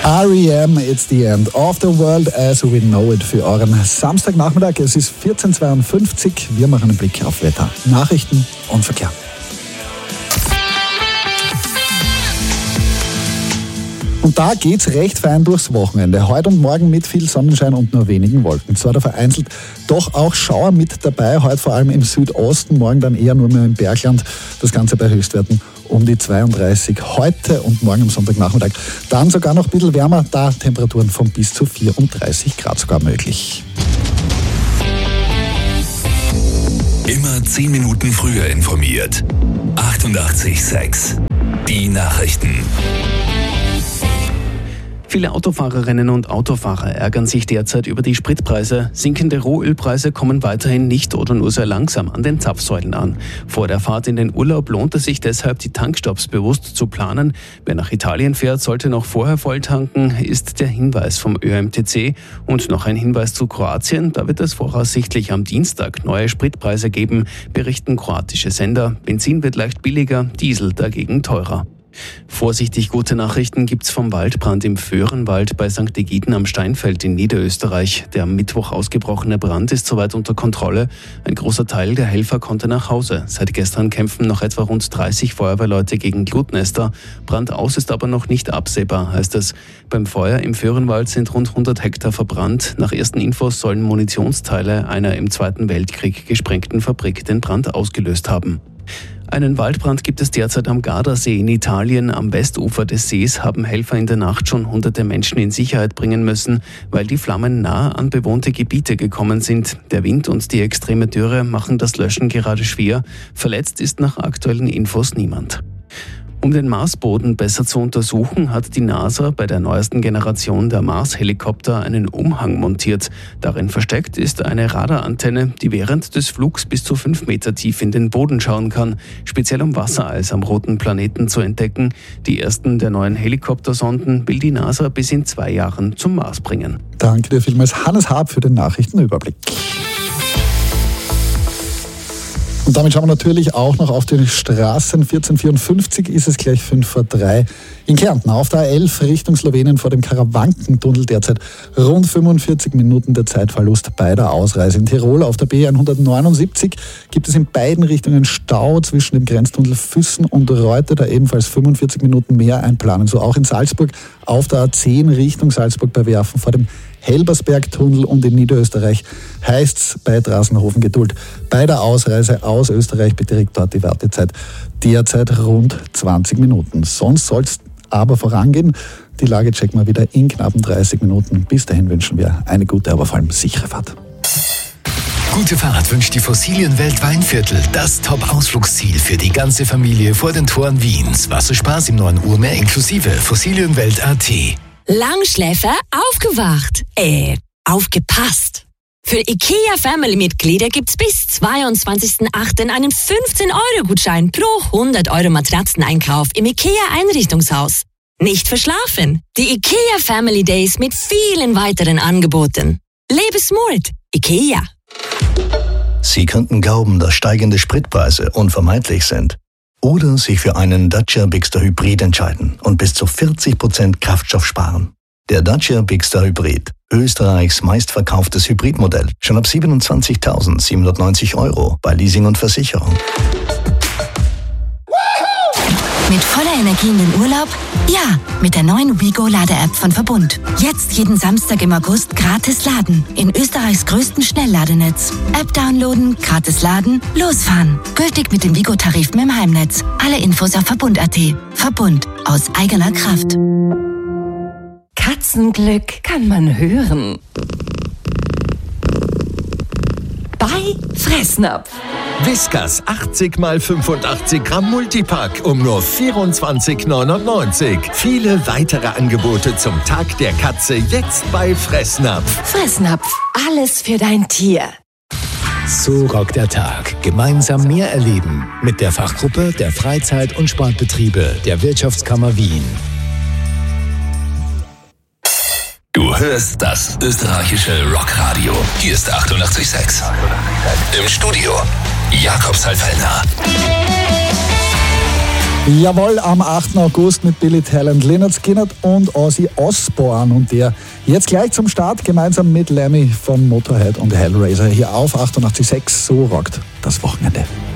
R.E.M. It's the end of the world as we know it für euren Samstagnachmittag. Es ist 14.52 Uhr. Wir machen einen Blick auf Wetter, Nachrichten und Verkehr. Und da geht's recht fein durchs Wochenende. Heute und morgen mit viel Sonnenschein und nur wenigen Wolken. Zwar da vereinzelt doch auch Schauer mit dabei, heute vor allem im Südosten, morgen dann eher nur mehr im Bergland. Das Ganze bei Höchstwerten um die 32 heute und morgen am Sonntagnachmittag. Dann sogar noch ein bisschen wärmer, da Temperaturen von bis zu 34 Grad sogar möglich. Immer 10 Minuten früher informiert. 88,6. Die Nachrichten. Viele Autofahrerinnen und Autofahrer ärgern sich derzeit über die Spritpreise. Sinkende Rohölpreise kommen weiterhin nicht oder nur sehr langsam an den Zapfsäulen an. Vor der Fahrt in den Urlaub lohnt es sich deshalb, die Tankstopps bewusst zu planen. Wer nach Italien fährt, sollte noch vorher volltanken, ist der Hinweis vom ÖMTC. Und noch ein Hinweis zu Kroatien. Da wird es voraussichtlich am Dienstag neue Spritpreise geben, berichten kroatische Sender. Benzin wird leicht billiger, Diesel dagegen teurer. Vorsichtig gute Nachrichten gibt's vom Waldbrand im Föhrenwald bei St. Egiden am Steinfeld in Niederösterreich. Der am Mittwoch ausgebrochene Brand ist soweit unter Kontrolle. Ein großer Teil der Helfer konnte nach Hause. Seit gestern kämpfen noch etwa rund 30 Feuerwehrleute gegen Glutnester. Brandaus ist aber noch nicht absehbar, heißt es. Beim Feuer im Föhrenwald sind rund 100 Hektar verbrannt. Nach ersten Infos sollen Munitionsteile einer im Zweiten Weltkrieg gesprengten Fabrik den Brand ausgelöst haben. Einen Waldbrand gibt es derzeit am Gardasee in Italien. Am Westufer des Sees haben Helfer in der Nacht schon hunderte Menschen in Sicherheit bringen müssen, weil die Flammen nah an bewohnte Gebiete gekommen sind. Der Wind und die extreme Dürre machen das Löschen gerade schwer. Verletzt ist nach aktuellen Infos niemand. Um den Marsboden besser zu untersuchen, hat die NASA bei der neuesten Generation der Mars-Helikopter einen Umhang montiert. Darin versteckt ist eine Radarantenne, die während des Flugs bis zu 5 Meter tief in den Boden schauen kann, speziell um Wassereis am roten Planeten zu entdecken. Die ersten der neuen Helikoptersonden will die NASA bis in 2 Jahren zum Mars bringen. Danke dir vielmals, Hannes Haab, für den Nachrichtenüberblick. Und damit schauen wir natürlich auch noch auf die Straßen. 14.54 ist es gleich 5:03 in Kärnten. Auf der A11 Richtung Slowenien vor dem Karawankentunnel derzeit rund 45 Minuten der Zeitverlust bei der Ausreise. In Tirol auf der B179 gibt es in beiden Richtungen Stau zwischen dem Grenztunnel Füssen und Reute, da ebenfalls 45 Minuten mehr Einplanung. So auch in Salzburg auf der A10 Richtung Salzburg bei Werfen vor dem Helbersbergtunnel und in Niederösterreich heißt's bei Drassenhofen Geduld. Bei der Ausreise aus Österreich beträgt dort die Wartezeit derzeit rund 20 Minuten. Sonst soll's aber vorangehen. Die Lage checken wir wieder in knappen 30 Minuten. Bis dahin wünschen wir eine gute, aber vor allem sichere Fahrt. Gute Fahrt wünscht die Fossilienwelt Weinviertel, das Top-Ausflugsziel für die ganze Familie vor den Toren Wiens. Wasserspaß im 9 Uhr mehr inklusive Fossilienwelt.at. Langschläfer aufgewacht. Aufgepasst. Für IKEA Family-Mitglieder gibt's bis 22.08. einen 15-Euro-Gutschein pro 100 Euro Matratzeneinkauf im IKEA-Einrichtungshaus. Nicht verschlafen. Die IKEA Family Days mit vielen weiteren Angeboten. Lebe smart. IKEA. Sie könnten glauben, dass steigende Spritpreise unvermeidlich sind. Oder sich für einen Dacia Bigster Hybrid entscheiden und bis zu 40% Kraftstoff sparen. Der Dacia Bigster Hybrid, Österreichs meistverkauftes Hybridmodell, schon ab 27.790 Euro bei Leasing und Versicherung. Mit voller Energie in den Urlaub? Ja, mit der neuen WeGo-Lade-App von Verbund. Jetzt jeden Samstag im August gratis laden. In Österreichs größten Schnellladenetz. App downloaden, gratis laden, losfahren. Gültig mit dem WeGo-Tarif im Heimnetz. Alle Infos auf Verbund.at. Verbund. Aus eigener Kraft. Katzenglück kann man hören. Bei Fressnapf. Whiskas 80 x 85 Gramm Multipack um nur 24,99. Viele weitere Angebote zum Tag der Katze jetzt bei Fressnapf. Fressnapf, alles für dein Tier. So rockt der Tag. Gemeinsam mehr erleben mit der Fachgruppe der Freizeit- und Sportbetriebe der Wirtschaftskammer Wien. Du hörst das österreichische Rockradio. Hier ist 88,6. Im Studio Jakob Salfellner. Jawohl, am 8. August mit Billy Talent, Lynyrd Skynyrd und Ozzy Osbourne. Und der jetzt gleich zum Start gemeinsam mit Lemmy von Motorhead und Hellraiser hier auf 88.6. So rockt das Wochenende.